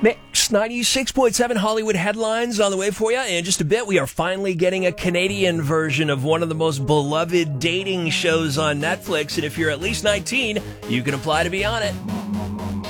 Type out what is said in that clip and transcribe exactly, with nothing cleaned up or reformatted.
Mix ninety-six point seven Hollywood headlines on the way for you. In just a bit, we are finally getting a Canadian version of one of the most beloved dating shows on Netflix. And if you're at least nineteen, you can apply to be on it.